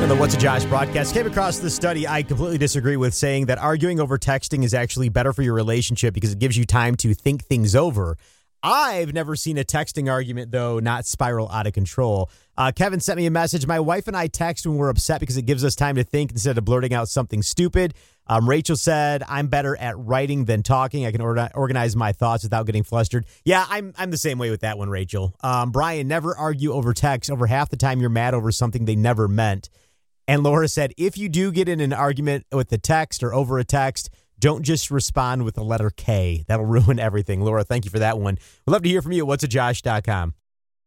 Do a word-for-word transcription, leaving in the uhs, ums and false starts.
On the What's a Josh broadcast, came across this study I completely disagree with, saying that arguing over texting is actually better for your relationship because it gives you time to think things over. I've never seen a texting argument, though, not spiral out of control. Uh, Kevin sent me a message. My wife and I text when we're upset because it gives us time to think instead of blurting out something stupid. Um, Rachel said, I'm better at writing than talking. I can or- organize my thoughts without getting flustered. Yeah, I'm I'm the same way with that one, Rachel. Um, Brian, never argue over text. Over half the time you're mad over something they never meant. And Laura said, if you do get in an argument with the text or over a text, don't just respond with the letter K. That'll ruin everything. Laura, thank you for that one. We'd love to hear from you at what's a josh dot com.